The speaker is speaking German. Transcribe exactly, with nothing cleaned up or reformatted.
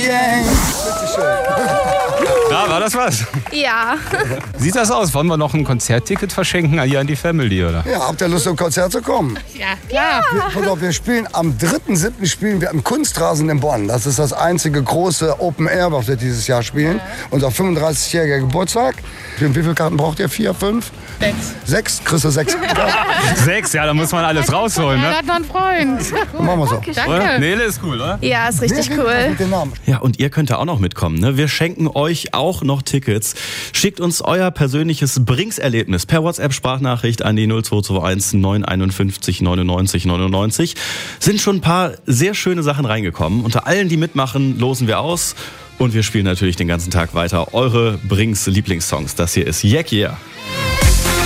Ja, war das was? Ja. Sieht das aus? Wollen wir noch ein Konzertticket verschenken hier an die Family, oder? Ja, habt ihr Lust, zum Konzert zu kommen? Ja, klar. Wir, pass auf, wir spielen am dritten siebten spielen wir am Kunstrasen in Bonn. Das ist das einzige große Open Air, was wir dieses Jahr spielen. Unser fünfunddreißigjähriger Geburtstag. Wie viele Karten braucht ihr? Vier, fünf? Sechs. Sechs? Kriegst du sechs? Sechs, ja, da muss man alles rausholen, Er ne? hat noch einen Freund. Machen wir so. Oder? Danke. Nele ist cool, oder? Ja, ist richtig Wer cool. mit den Namen? Ja, und ihr könnt ja auch noch mitkommen. Ne? Wir schenken euch auch noch Tickets. Schickt uns euer persönliches Brinks-Erlebnis per WhatsApp-Sprachnachricht an die null zwei zwei eins neun fünf eins neunundneunzig neunundneunzig. Sind schon ein paar sehr schöne Sachen reingekommen. Unter allen, die mitmachen, losen wir aus. Und wir spielen natürlich den ganzen Tag weiter eure Brinks-Lieblingssongs. Das hier ist Jack Yeah.